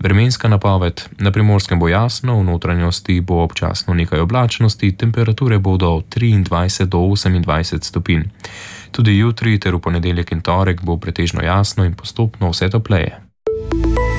Vremenska napoved: na Primorskem bo jasno, v notranjosti bo občasno nekaj oblačnosti, temperature bodo od 23 do 28 stopinj. Tudi jutri ter v ponedeljek in torek bo pretežno jasno in postopno vse topleje.